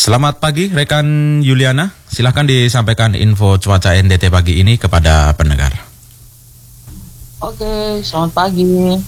Selamat pagi rekan Yuliana, silahkan disampaikan info cuaca NDT pagi ini kepada pendengar. Oke, selamat pagi.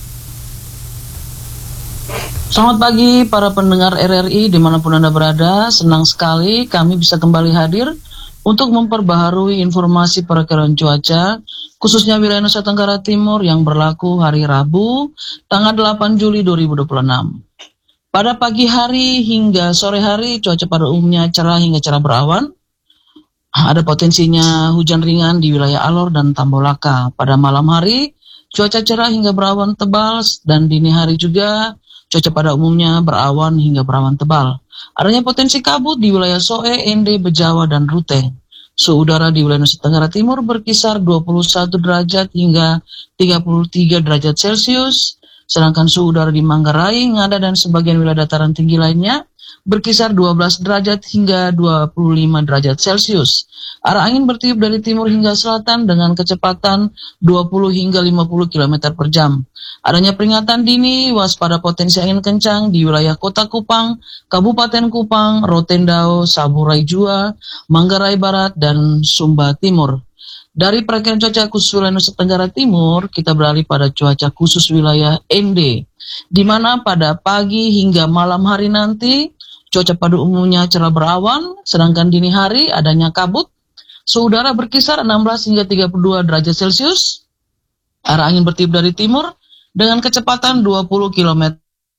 Selamat pagi para pendengar RRI dimanapun Anda berada. Senang sekali kami bisa kembali hadir untuk memperbaharui informasi perakiraan cuaca, khususnya wilayah Nusa Tenggara Timur yang berlaku hari Rabu, tanggal 8 Juli 2026. Pada pagi hari hingga sore hari, cuaca pada umumnya cerah hingga cerah berawan. Ada potensinya hujan ringan di wilayah Alor dan Tambolaka. Pada malam hari, cuaca cerah hingga berawan tebal, dan dini hari juga cuaca pada umumnya berawan hingga berawan tebal. Adanya potensi kabut di wilayah Soe, Ende, Bejawa, dan Rute. Suhu udara di wilayah Nusa Tenggara Timur berkisar 21 derajat hingga 33 derajat Celcius. Sedangkan suhu udara di Manggarai, Ngada, dan sebagian wilayah dataran tinggi lainnya berkisar 12 derajat hingga 25 derajat Celcius. Arah angin bertiup dari timur hingga selatan dengan kecepatan 20 hingga 50 km per jam. Adanya peringatan dini waspada potensi angin kencang di wilayah Kota Kupang, Kabupaten Kupang, Rotendao, Saburai Jua, Manggarai Barat, dan Sumba Timur. Dari perakiraan cuaca khusus wilayah Nusa Tenggara Timur, kita beralih pada cuaca khusus wilayah ND, di mana pada pagi hingga malam hari nanti, cuaca pada umumnya cerah berawan, sedangkan dini hari adanya kabut, suhu udara berkisar 16 hingga 32 derajat Celcius, arah angin bertiup dari timur, dengan kecepatan 20 km.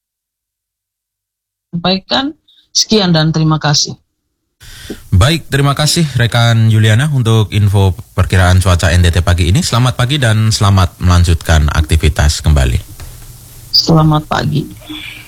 Sampaikan, sekian dan terima kasih. Baik, terima kasih rekan Yuliana untuk info perkiraan cuaca NDT pagi ini. Selamat pagi dan selamat melanjutkan aktivitas kembali. Selamat pagi.